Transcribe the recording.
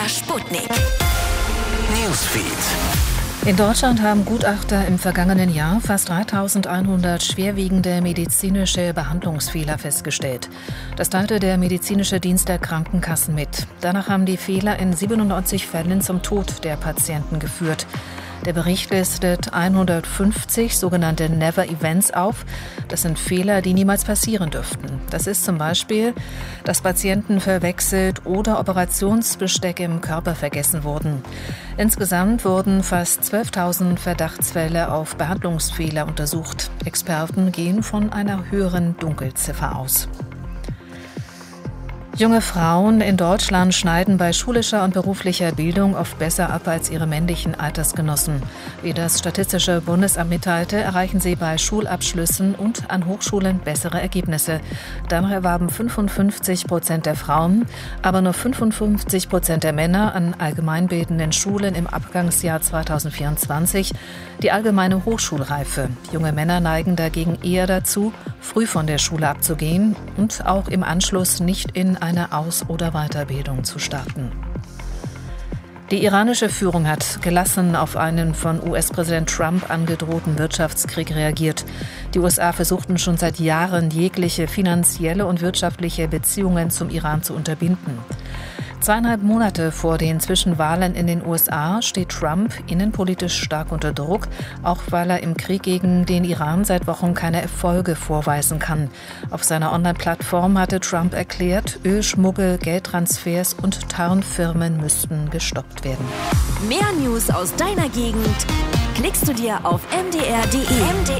Sputnik. Newsfeed. In Deutschland haben Gutachter im vergangenen Jahr fast 3.100 schwerwiegende medizinische Behandlungsfehler festgestellt. Das teilte der medizinische Dienst der Krankenkassen mit. Danach haben die Fehler in 97 Fällen zum Tod der Patienten geführt. Der Bericht listet 150 sogenannte Never-Events auf. Das sind Fehler, die niemals passieren dürften. Das ist zum Beispiel, dass Patienten verwechselt oder Operationsbesteck im Körper vergessen wurden. Insgesamt wurden fast 12.000 Verdachtsfälle auf Behandlungsfehler untersucht. Experten gehen von einer höheren Dunkelziffer aus. Junge Frauen in Deutschland schneiden bei schulischer und beruflicher Bildung oft besser ab als ihre männlichen Altersgenossen. Wie das Statistische Bundesamt mitteilte, erreichen sie bei Schulabschlüssen und an Hochschulen bessere Ergebnisse. Danach erwarben 55% der Frauen, aber nur 55% der Männer an allgemeinbildenden Schulen im Abgangsjahr 2024 die allgemeine Hochschulreife. Junge Männer neigen dagegen eher dazu, früh von der Schule abzugehen und auch im Anschluss nicht in eine Aus- oder Weiterbildung zu starten. Die iranische Führung hat gelassen auf einen von US-Präsident Trump angedrohten Wirtschaftskrieg reagiert. Die USA versuchten schon seit Jahren, jegliche finanzielle und wirtschaftliche Beziehungen zum Iran zu unterbinden. 2,5 Monate vor den Zwischenwahlen in den USA steht Trump innenpolitisch stark unter Druck, auch weil er im Krieg gegen den Iran seit Wochen keine Erfolge vorweisen kann. Auf seiner Online-Plattform hatte Trump erklärt, Ölschmuggel, Geldtransfers und Tarnfirmen müssten gestoppt werden. Mehr News aus deiner Gegend klickst du dir auf mdr.de.